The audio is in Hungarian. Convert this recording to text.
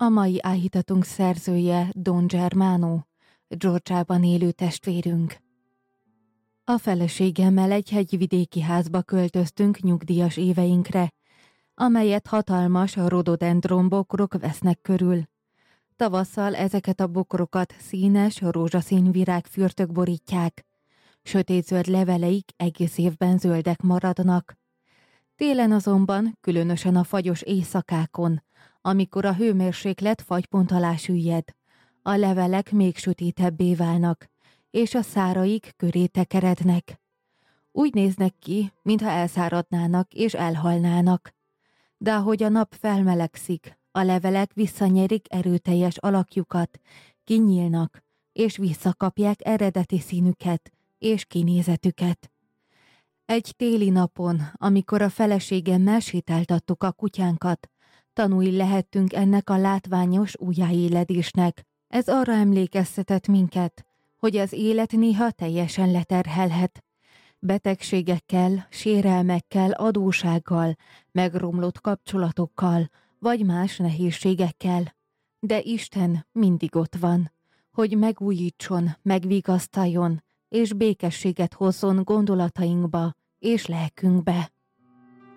A mai áhítatunk szerzője Don Germano, Georgiában élő testvérünk. A feleségemmel egy hegyvidéki házba költöztünk nyugdíjas éveinkre, amelyet hatalmas rododendron bokrok vesznek körül. Tavasszal ezeket a bokrokat színes, rózsaszín virágfürtök borítják. Sötétzöld leveleik egész évben zöldek maradnak. Télen azonban, különösen a fagyos éjszakákon, amikor a hőmérséklet fagypont alá süllyed, a levelek még sötétebbé válnak, és a száraik köré tekerednek. Úgy néznek ki, mintha elszáradnának és elhalnának. De ahogy a nap felmelegszik, a levelek visszanyerik erőteljes alakjukat, kinyílnak, és visszakapják eredeti színüket és kinézetüket. Egy téli napon, amikor a feleségemmel sétáltattuk a kutyánkat, tanúi lehettünk ennek a látványos újjáéledésnek. Ez arra emlékeztetett minket, hogy az élet néha teljesen leterhelhet. Betegségekkel, sérelmekkel, adóssággal, megromlott kapcsolatokkal, vagy más nehézségekkel. De Isten mindig ott van, hogy megújítson, megvigasztaljon, és békességet hozzon gondolatainkba és lelkünkbe.